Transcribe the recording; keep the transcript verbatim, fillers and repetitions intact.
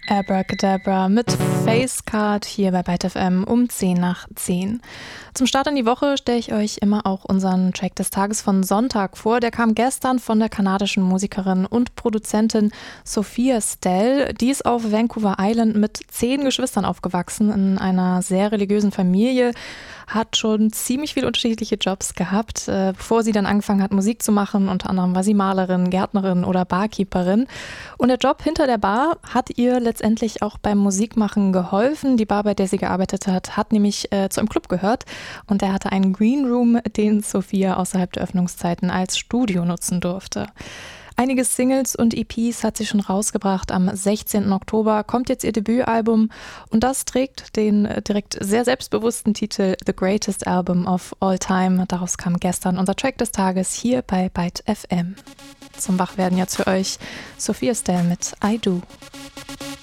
Abracadabra mit Facecard hier bei Byte F M um zehn nach zehn. Zum Start in die Woche stelle ich euch immer auch unseren Track des Tages von Sonntag vor. Der kam gestern von der kanadischen Musikerin und Produzentin Sophia Stell. Die ist auf Vancouver Island mit zehn Geschwistern aufgewachsen, in einer sehr religiösen Familie, hat schon ziemlich viele unterschiedliche Jobs gehabt, äh, bevor sie dann angefangen hat, Musik zu machen. Unter anderem war sie Malerin, Gärtnerin oder Barkeeperin. Und der Job hinter der Bar hat ihr letztendlich auch beim Musikmachen geholfen. Die Bar, bei der sie gearbeitet hat, hat nämlich äh, zu einem Club gehört. Und er hatte einen Green Room, den Sophia außerhalb der Öffnungszeiten als Studio nutzen durfte. Einige Singles und E Ps hat sie schon rausgebracht. Am sechzehnten Oktober kommt jetzt ihr Debütalbum und das trägt den direkt sehr selbstbewussten Titel The Greatest Album of All Time. Daraus kam gestern unser Track des Tages hier bei Byte F M. Zum Wachwerden jetzt für euch Sophia Stell mit I Do.